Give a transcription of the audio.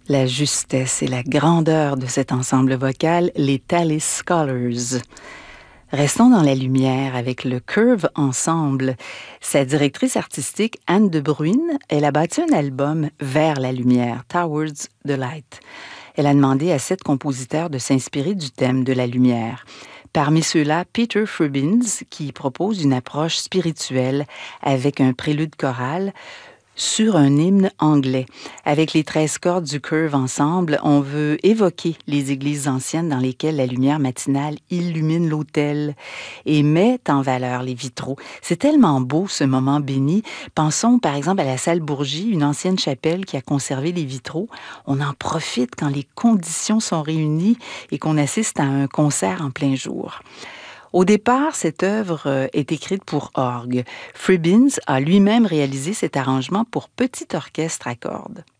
La justesse et la grandeur de cet ensemble vocal, les Tallis Scholars. Restons dans la lumière avec le Curve Ensemble. Sa directrice artistique, Anne De Bruyne, elle a bâti un album vers la lumière, Towards the Light. Elle a demandé à 7 compositeurs de s'inspirer du thème de la lumière. Parmi ceux-là, Peter Frubins, qui propose une approche spirituelle avec un prélude choral sur un hymne anglais. Avec les 13 cordes du Curve Ensemble, on veut évoquer les églises anciennes dans lesquelles la lumière matinale illumine l'autel et met en valeur les vitraux. C'est tellement beau, ce moment béni. Pensons par exemple à la salle Bourgie, une ancienne chapelle qui a conservé les vitraux. On en profite quand les conditions sont réunies et qu'on assiste à un concert en plein jour. Au départ, cette œuvre est écrite pour orgue. Frubins a lui-même réalisé cet arrangement pour petit orchestre à cordes.